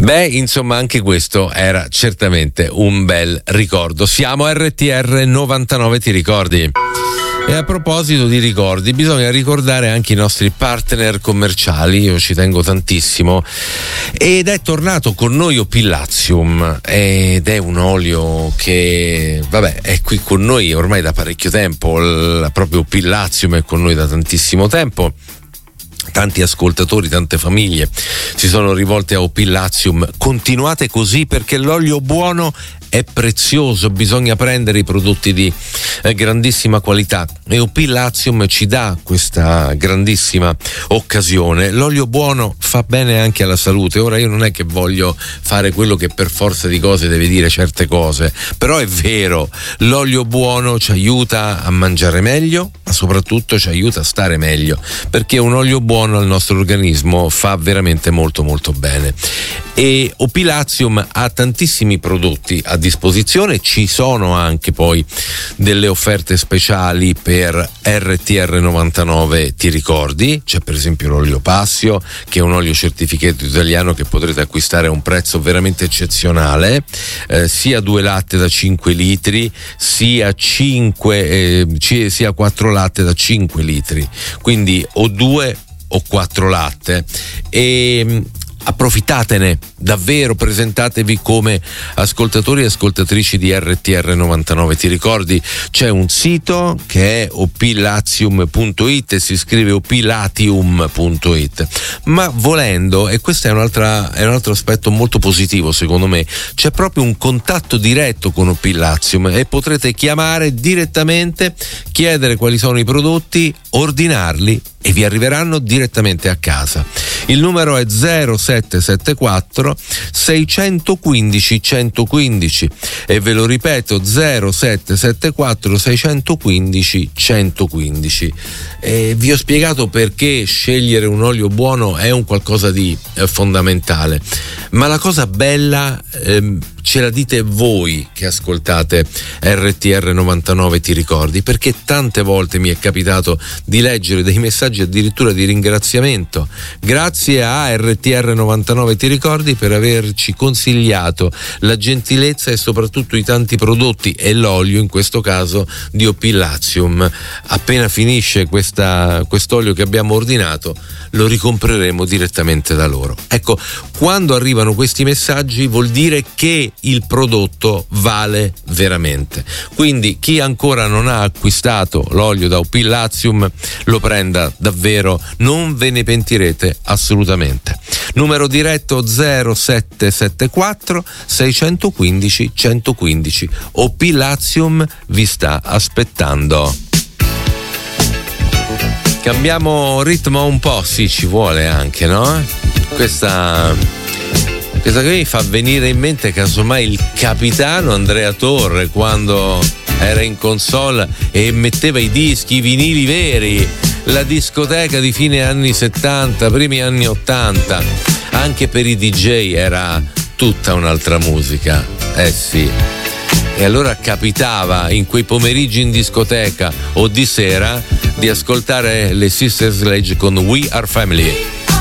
Beh, insomma, anche questo era certamente un bel ricordo. Siamo a RTR 99, ti ricordi? E a proposito di ricordi, bisogna ricordare anche i nostri partner commerciali, io ci tengo tantissimo, ed è tornato con noi Opillazium, ed è un olio che, vabbè, è qui con noi ormai da parecchio tempo, proprio Opillazium è con noi da tantissimo tempo. Tanti ascoltatori, tante famiglie si sono rivolte a Opillazium. Continuate così, perché l'olio buono è prezioso, bisogna prendere i prodotti di grandissima qualità e Opillazium ci dà questa grandissima occasione. L'olio buono fa bene anche alla salute. Ora io non è che voglio fare quello che per forza di cose deve dire certe cose, però è vero, l'olio buono ci aiuta a mangiare meglio, ma soprattutto ci aiuta a stare meglio, perché un olio buono al nostro organismo fa veramente molto molto bene. E Opillazium ha tantissimi prodotti a disposizione, ci sono anche poi delle offerte speciali per RTR 99, ti ricordi? C'è per esempio l'olio Passio, che è un olio certificato italiano che potrete acquistare a un prezzo veramente eccezionale, sia 2 latte da 5 litri sia 4 latte da 5 litri, quindi o 2 o 4 latte, e approfittatene davvero, presentatevi come ascoltatori e ascoltatrici di RTR 99. Ti ricordi, c'è un sito che è opillazium.it e si scrive opilatium.it, ma volendo, e questo è un altro aspetto molto positivo secondo me, c'è proprio un contatto diretto con Opillazium e potrete chiamare direttamente, chiedere quali sono i prodotti, ordinarli e vi arriveranno direttamente a casa. Il numero è 0774 615 115 e ve lo ripeto, 0774 615 115. Vi ho spiegato perché scegliere un olio buono è un qualcosa di fondamentale, ma la cosa bella ce la dite voi che ascoltate RTR 99, ti ricordi, perché tante volte mi è capitato di leggere dei messaggi addirittura di ringraziamento. Grazie a RTR 99, ti ricordi, per averci consigliato la gentilezza e soprattutto i tanti prodotti e l'olio, in questo caso di Opillazium. Appena finisce quest'olio che abbiamo ordinato, lo ricompreremo direttamente da loro. Ecco, quando arrivano questi messaggi vuol dire che il prodotto vale veramente. Quindi chi ancora non ha acquistato l'olio da Opillazium lo prenda davvero, non ve ne pentirete assolutamente. Numero diretto 0774 615 115. Opillazium vi sta aspettando. Cambiamo ritmo un po', sì, ci vuole anche, no? Questa che mi fa venire in mente casomai il capitano Andrea Torre quando era in console e metteva i dischi, i vinili veri, la discoteca di fine anni 70, primi anni 80. Anche per i DJ era tutta un'altra musica, sì. E allora capitava in quei pomeriggi in discoteca o di sera di ascoltare le Sister Sledge con We Are Family.